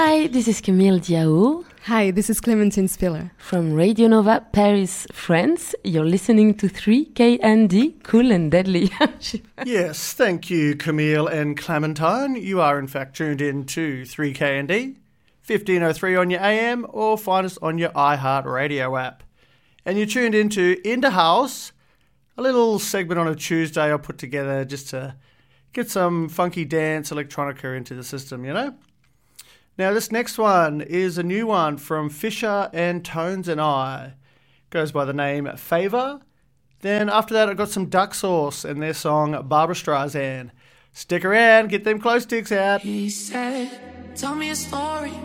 Hi, this is Camille Diao. Hi, this is Clementine Spiller. From Radio Nova Paris, France. You're listening to 3KND, Cool and Deadly. Yes, thank you, Camille and Clementine. You are in fact tuned in to 3KND, 1503 on your AM, or find us on your iHeartRadio app. And you're tuned into the House, a little segment on a Tuesday I put together just to get some funky dance electronica into the system, you know? Now, this next one is a new one from Fisher and Tones and I. Goes by the name Favour. Then after that, I got some Duck Sauce and their song Barbara Streisand. Stick around, get them close sticks out. He said, tell me a story.